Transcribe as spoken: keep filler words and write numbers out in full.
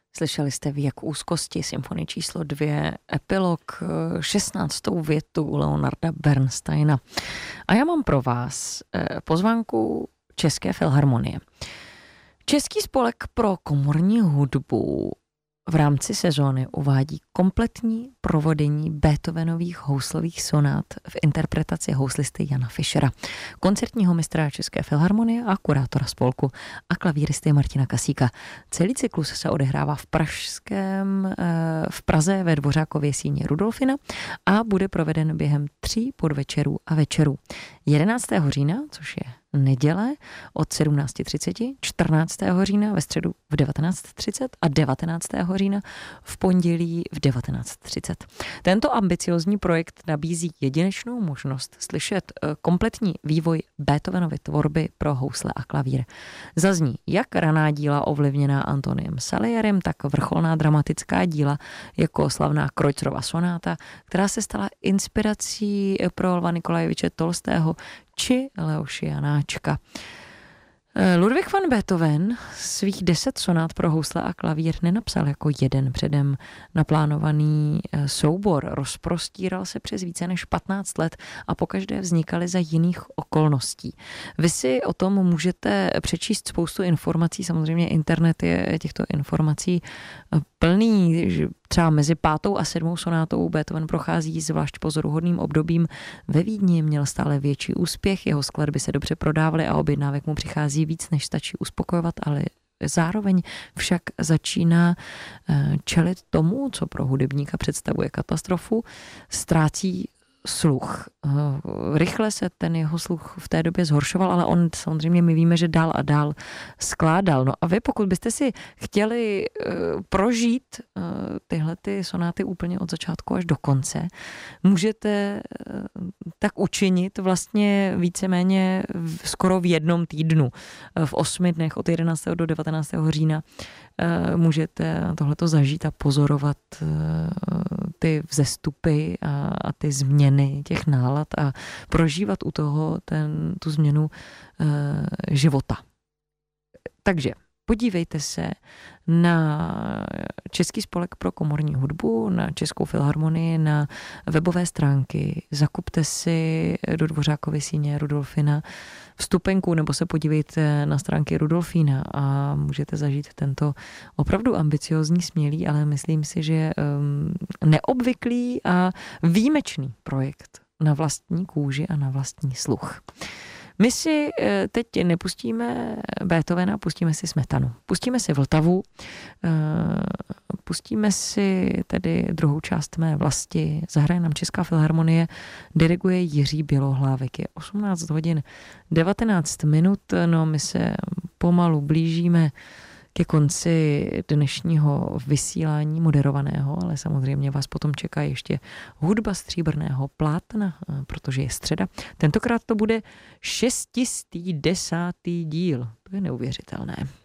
Slyšeli jste Věk úzkosti, symfonie číslo dvě, epilog, šestnáctou větu Leonarda Bernsteina. A já mám pro vás pozvánku České filharmonie. Český spolek pro komorní hudbu v rámci sezóny uvádí kompletní provedení Beethovenových houslových sonát v interpretaci houslisty Jana Fischera, koncertního mistra České filharmonie a kurátora spolku a klavíristy Martina Kasíka. Celý cyklus se odehrává v pražském, v Praze ve Dvořákově síni Rudolfina a bude proveden během tří podvečerů a večerů. jedenáctého října, což je neděle od sedmnáct třicet, čtrnáctého října ve středu v devatenáct třicet a devatenáctého října v pondělí v devatenáct třicet. Tento ambiciozní projekt nabízí jedinečnou možnost slyšet kompletní vývoj Beethovenovy tvorby pro housle a klavír. Zazní jak raná díla ovlivněná Antoniem Salierem, tak vrcholná dramatická díla jako slavná Kreuzerova sonáta, která se stala inspirací pro Lva Nikolajeviče Tolstého či Leoše Janáčka. Ludwig van Beethoven svých deset sonát pro housle a klavír nenapsal jako jeden předem naplánovaný soubor. Rozprostíral se přes více než patnáct let a pokaždé vznikaly za jiných okolností. Vy si o tom můžete přečíst spoustu informací, samozřejmě internet je těchto informací plný, že třeba mezi pátou a sedmou sonátou Beethoven prochází zvlášť pozoruhodným obdobím. Ve Vídni měl stále větší úspěch, jeho skladby se dobře prodávaly a objednávek mu přichází víc, než stačí uspokojovat, ale zároveň však začíná čelit tomu, co pro hudebníka představuje katastrofu, ztrácí sluch. Rychle se ten jeho sluch v té době zhoršoval, ale on samozřejmě my víme, že dál a dál skládal. No a vy, pokud byste si chtěli uh, prožít uh, tyhle ty sonáty úplně od začátku až do konce, můžete uh, tak učinit vlastně víceméně v, skoro v jednom týdnu. Uh, v osmi dnech od jedenáctého do devatenáctého října uh, můžete tohleto zažít a pozorovat uh, ty vzestupy a, a ty změny těch nálad a prožívat u toho ten, tu změnu e, života. Takže podívejte se na Český spolek pro komorní hudbu, na Českou filharmonii, na webové stránky. Zakupte si do Dvořákovy síně Rudolfina vstupenku nebo se podívejte na stránky Rudolfína a můžete zažít tento opravdu ambiciozní, smělý, ale myslím si, že um, neobvyklý a výjimečný projekt na vlastní kůži a na vlastní sluch. My si teď nepustíme Beethovena, pustíme si Smetanu. Pustíme si Vltavu, pustíme si tedy druhou část Mé vlasti, zahraje nám Česká filharmonie, diriguje Jiří Bělohlávek. Je osmnáct hodin devatenáct minut, no my se pomalu blížíme ke konci dnešního vysílání moderovaného, ale samozřejmě vás potom čeká ještě hudba stříbrného plátna, protože je středa. Tentokrát to bude šestistý desátý díl. To je neuvěřitelné.